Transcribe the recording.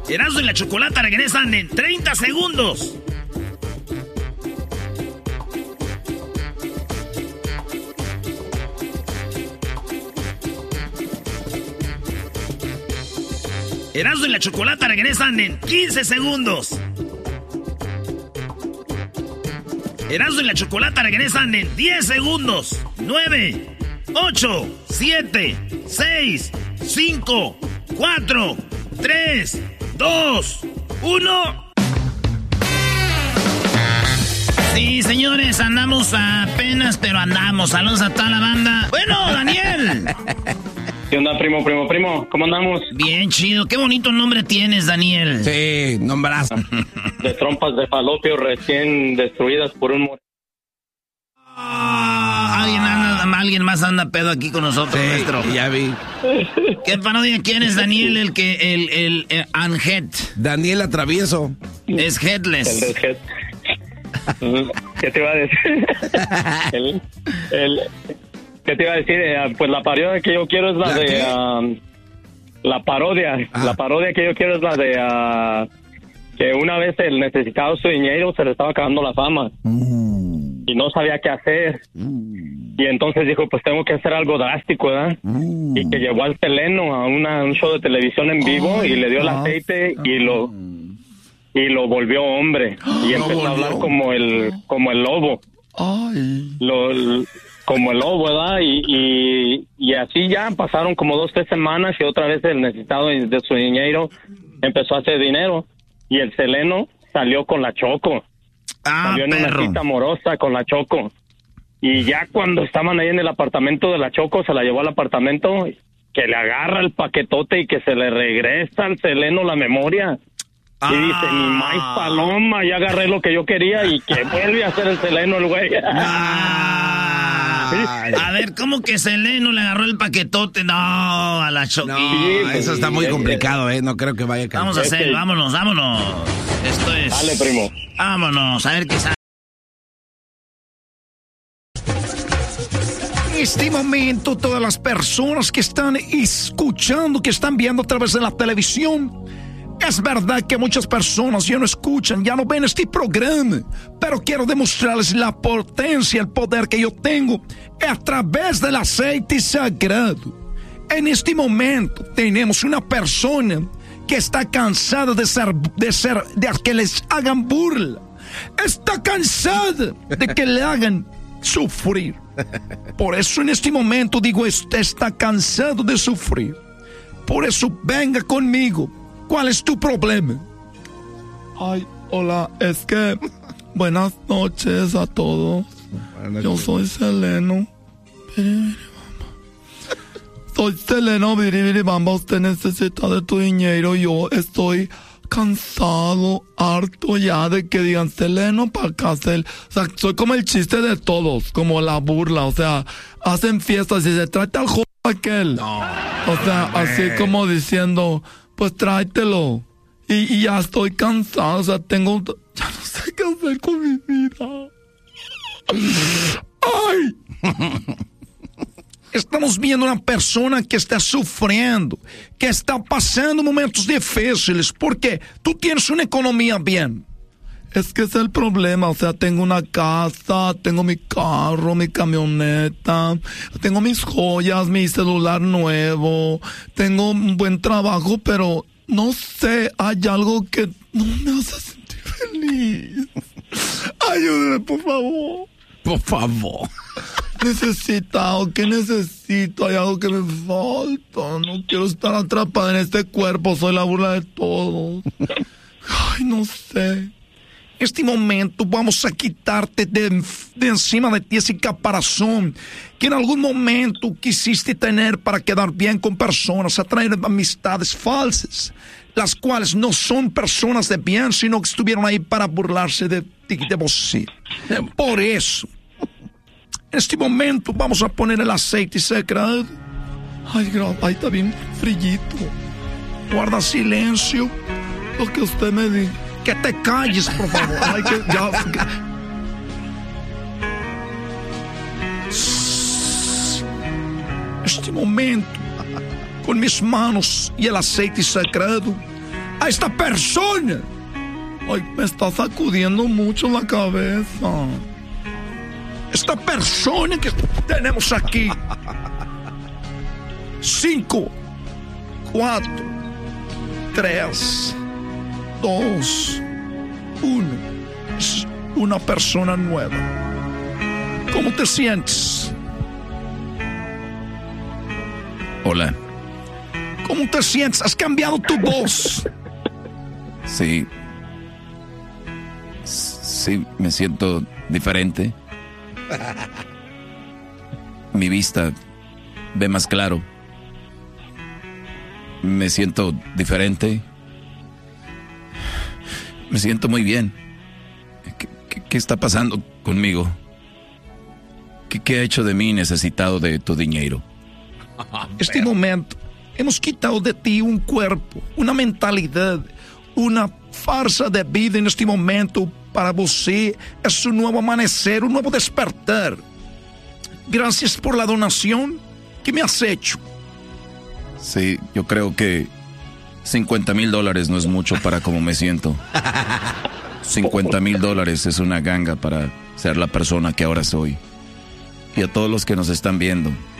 Erasmo y la Chocolata regresan en 30 segundos. Erasmo y la Chocolata regresan en 15 segundos. Erasmo y la Chocolata regresan en 10 segundos. 9, 8, 7, 6, 5, 4, 3, 2, 1. Sí, señores, andamos apenas, pero andamos. Saludos a toda la banda. Bueno, Daniel. ¿Qué onda, primo? ¿Cómo andamos? Bien, chido. Qué bonito nombre tienes, Daniel. Sí, nombrazo. De trompas de falopio recién destruidas por un... Alguien más anda pedo aquí con nosotros, sí, maestro. Ya vi. ¿Qué parodia quién es, Daniel? El unhead. Daniel Atravieso. Es headless. El head. ¿Qué te iba a decir? ¿Qué te iba a decir? Pues la parodia que yo quiero es la de... la parodia. La parodia que yo quiero es la de... que una vez el necesitado su dinero se le estaba acabando la fama. Y no sabía qué hacer. Y entonces dijo, pues tengo que hacer algo drástico, ¿verdad? Y que llevó al Seleno a un show de televisión en vivo y le dio el aceite y lo volvió hombre. Y empezó a hablar como el lobo. Como el lobo, ¿verdad? Y así ya pasaron como 2-3 semanas y otra vez el necesitado de su dinero empezó a hacer dinero. Y el Seleno salió con la Choco. Salió en una cita amorosa con la Choco. Y ya cuando estaban ahí en el apartamento de la Choco, se la llevó al apartamento, que le agarra el paquetote y que se le regresa al Seleno la memoria. Y dice, mi maíz paloma, ya agarré lo que yo quería y que vuelve a hacer el Seleno el güey. A ver, ¿cómo que Seleno le agarró el paquetote? No, a la Choco. No, eso está muy complicado, No creo que vaya a cambiar. Vamos a hacer, vámonos. Esto es... Dale, primo. Vámonos, a ver qué sale. En este momento, todas las personas que están escuchando, que están viendo a través de la televisión, es verdad que muchas personas ya no escuchan, ya no ven este programa, pero quiero demostrarles la potencia, el poder que yo tengo a través del aceite sagrado. En este momento tenemos una persona que está cansada de que les hagan burla. Está cansada de que le hagan sufrir. Por eso en este momento digo, usted está cansado de sufrir. Por eso venga conmigo. ¿Cuál es tu problema? Ay, hola, es que... Buenas noches a todos. Yo soy Seleno. Soy Seleno, Biribiribamba. Usted necesita de tu dinero. Yo estoy cansado, harto ya de que digan Seleno para acá. O sea, soy como el chiste de todos, como la burla. O sea, hacen fiestas y se trata al joven aquel. No, o sea, así como diciendo, pues tráetelo. Y ya estoy cansado, o sea, ya no sé qué hacer con mi vida. ¡Ay! Estamos viendo una persona que está sufriendo, que está pasando momentos difíciles, porque tú tienes una economía bien. Es que es el problema, o sea, tengo una casa, tengo mi carro, mi camioneta, tengo mis joyas, mi celular nuevo, tengo un buen trabajo, pero no sé, hay algo que no me hace sentir feliz. Ayúdeme, por favor. Por favor. ¿Qué necesito? Hay algo que me falta. No quiero estar atrapada en este cuerpo. Soy la burla de todos. Ay, no sé. Este momento vamos a quitarte de encima de ti ese caparazón que en algún momento quisiste tener para quedar bien con personas, atraer amistades falsas, las cuales no son personas de bien, sino que estuvieron ahí para burlarse de ti y de vos. Por eso, en este momento vamos a poner el aceite sagrado. Ay, está bien frillito. Guarda silencio. Lo que usted me diga. Que te calles, por favor. Ay, que ya. Este momento, con mis manos y el aceite sagrado, a esta persona. Ay, me está sacudiendo mucho la cabeza. Esta persona que tenemos aquí. 5, 4, 3, 2, 1. Es una persona nueva. ¿Cómo te sientes? Hola. ¿Cómo te sientes? ¿Has cambiado tu voz? Sí. Sí, me siento diferente. Mi vista ve más claro. Me siento diferente. Me siento muy bien. ¿Qué está pasando conmigo? ¿Qué ha hecho de mí necesitado de tu dinero? Este momento, hemos quitado de ti un cuerpo, una mentalidad, una farsa de vida en este momento. Para você es un nuevo amanecer, un nuevo despertar. Gracias por la donación que me has hecho. Sí, yo creo que $50,000 no es mucho para cómo me siento. $50,000 es una ganga para ser la persona que ahora soy. Y a todos los que nos están viendo,